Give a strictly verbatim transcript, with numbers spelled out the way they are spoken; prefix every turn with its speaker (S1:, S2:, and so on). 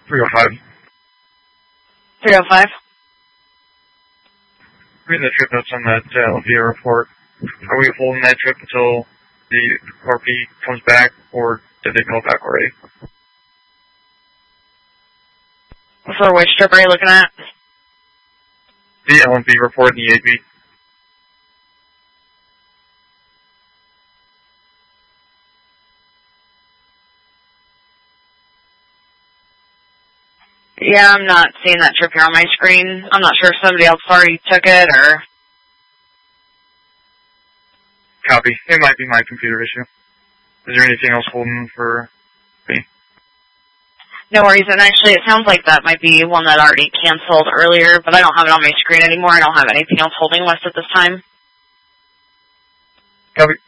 S1: three oh five.
S2: three oh five?
S1: Reading the trip notes on that uh, L P A report. Are we holding that trip until the R P comes back, or did they call back already?
S2: For which trip are you looking at?
S1: The L M P report and the A P.
S2: Yeah, I'm not seeing that trip here on my screen. I'm not sure if somebody else already took it, or...
S1: Copy. It might be my computer issue. Is there anything else holding for me?
S2: No worries, and actually it sounds like that might be one that already canceled earlier, but I don't have it on my screen anymore. I don't have anything else holding West at this time.
S1: Copy.